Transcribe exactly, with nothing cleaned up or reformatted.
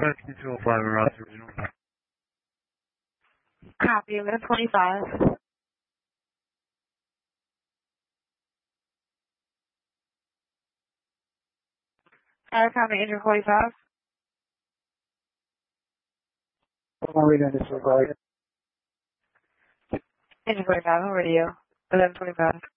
two oh five around the original. Copy, I'm at twenty-five. Fire copy, engine forty-five. I'll read on this regard. Engine forty-five, how are you? eleven twenty-five.